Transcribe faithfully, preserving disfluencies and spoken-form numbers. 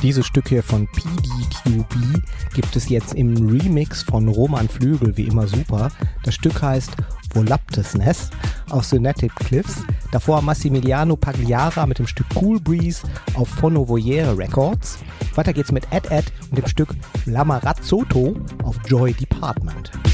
Dieses Stück hier von P D Q B gibt es jetzt im Remix von Roman Flügel, wie immer super. Das Stück heißt Voluptuousness auf Synthetic Cliffs. Davor Massimiliano Pagliara mit dem Stück Cool Breeze auf Fono Voyere Records. Weiter geht's mit Ed Ed und dem Stück L'Amarazzoto auf Joy Department.